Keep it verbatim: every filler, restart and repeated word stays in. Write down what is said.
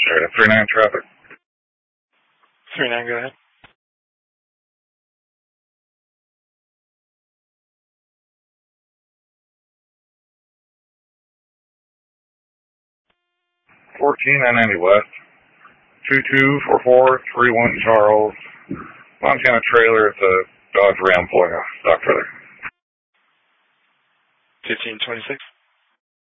Straight up three nine traffic. three nine, go ahead. fourteen nine ninety west. two two four four three one Charles. Montana trailer. It's a Dodge Ram pulling off stock trailer. fifteen twenty-six.